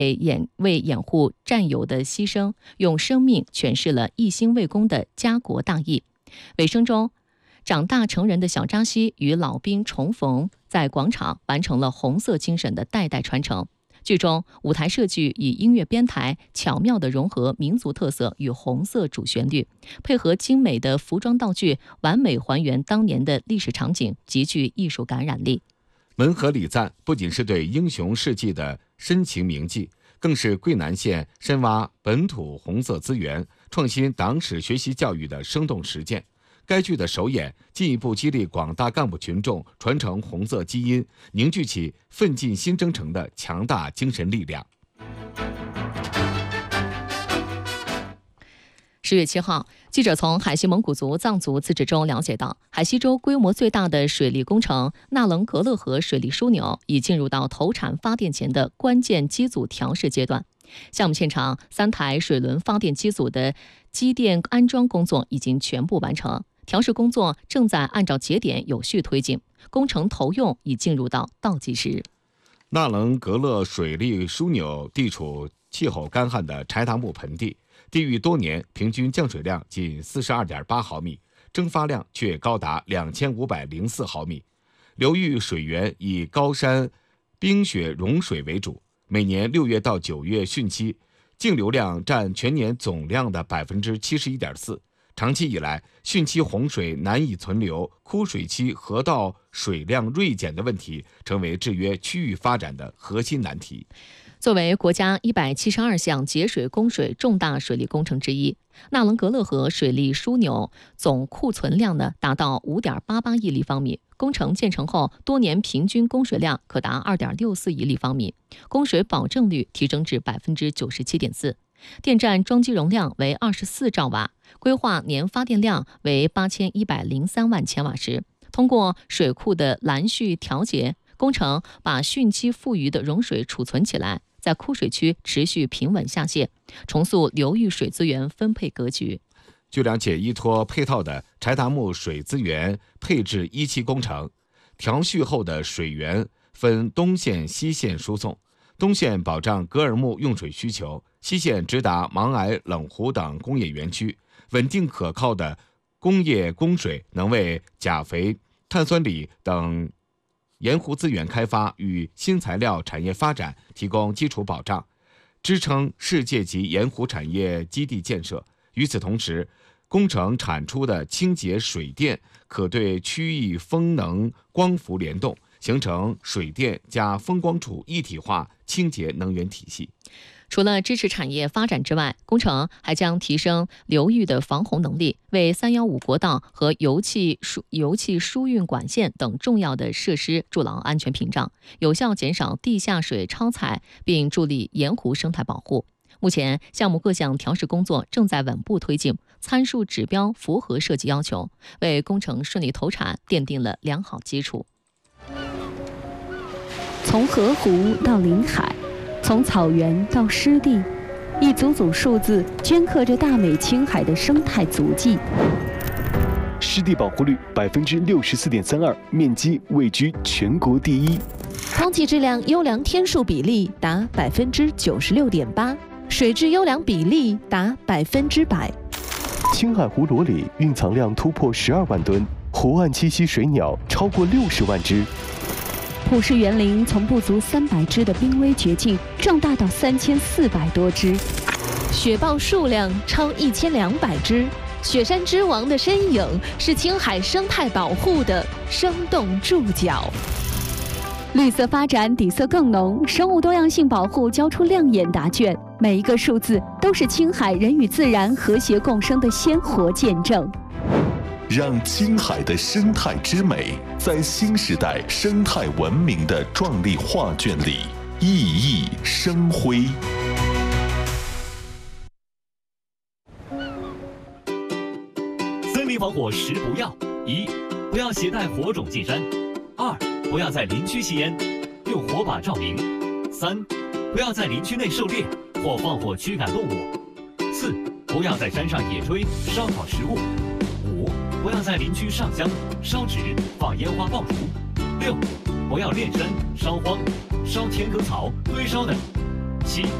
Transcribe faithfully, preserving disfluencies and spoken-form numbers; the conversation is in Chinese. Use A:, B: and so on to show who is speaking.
A: 掩为掩护战友的牺牲，用生命诠释了一心为公的家国大义。尾声中，长大成人的小扎西与老兵重逢，在广场完成了红色精神的代代传承。剧中舞台设计与音乐编排巧妙地融合民族特色与红色主旋律，配合精美的服装道具，完美还原当年的历史场景，极具艺术感染力。
B: 门河礼赞不仅是对英雄事迹的深情铭记，更是桂南县深挖本土红色资源、创新党史学习教育的生动实践。该剧的首演进一步激励广大干部群众传承红色基因，凝聚起奋进新征程的强大精神力量。
A: 十月七号，记者从海西蒙古族藏族自治州了解到，海西州规模最大的水利工程纳棱格勒河水利枢纽已进入到投产发电前的关键机组调试阶段。项目现场三台水轮发电机组的机电安装工作已经全部完成，调试工作正在按照节点有序推进，工程投用已进入到倒计时。
B: 纳棱格勒水利枢纽地处气候干旱的柴达木盆地，地域多年平均降水量仅 四十二点八毫米，蒸发量却高达两千五百零四毫米。流域水源以高山冰雪融水为主，每年六月到九月汛期，净流量占全年总量的 百分之七十一点四。长期以来，汛期洪水难以存留，枯水期河道水量锐减的问题成为制约区域发展的核心难题。
A: 作为国家一百七十二项节水供水重大水利工程之一，纳棱格勒河水利枢纽总库存量呢达到 五点八八亿立方米，工程建成后多年平均供水量可达 二点六四亿立方米，供水保证率提升至 百分之九十七点四， 电站装机容量为二十四兆瓦，规划年发电量为八千一百零三万千瓦时。通过水库的拦蓄调节，工程把汛期富余的融水储存起来，在枯水区持续平稳下泄，重塑流域水资源分配格局。
B: 据了解，依托配套的柴达木水资源配置一期工程，调蓄后的水源分东线、西线输送。东线保障格尔木用水需求，西线直达勐艾冷湖等工业园区，稳定可靠的工业供水能为钾肥、碳酸锂等盐湖资源开发与新材料产业发展提供基础保障，支撑世界级盐湖产业基地建设。与此同时，工程产出的清洁水电可对区域风能光伏联动，形成水电加风光储一体化清洁能源体系。
A: 除了支持产业发展之外，工程还将提升流域的防洪能力，为三一五国道和油气输油气输运管线等重要的设施筑牢安全屏障，有效减少地下水超采，并助力盐湖生态保护。目前，项目各项调试工作正在稳步推进，参数指标符合设计要求，为工程顺利投产奠定了良好基础。
C: 从河湖到临海，从草原到湿地，一组组数字镌刻着大美青海的生态足迹。
D: 湿地保护率百分之六十四点三二，面积位居全国第一。
E: 空气质量优良天数比例达百分之九十六点八，水质优良比例达百分之百。
D: 青海湖裸里蕴藏量突破十二万吨，湖岸栖息水鸟超过六十万只。
C: 普氏园林从不足三百只的濒危绝境壮大到三千四百多只，
E: 雪豹数量超一千两百只。雪山之王的身影是青海生态保护的生动注脚。
C: 绿色发展底色更浓，生物多样性保护交出亮眼答卷，每一个数字都是青海人与自然和谐共生的鲜活见证。
F: 让青海的生态之美在新时代生态文明的壮丽画卷里熠熠生辉。
G: 森林防火十不要：一、不要携带火种进山；二、不要在林区吸烟，用火把照明；三、不要在林区内狩猎或放火驱赶动物；四、不要在山上野炊烧烤食物；五、不要在林区上香、烧纸、放烟花爆竹；六、不要炼山、烧荒、烧田埂草、堆烧等； 七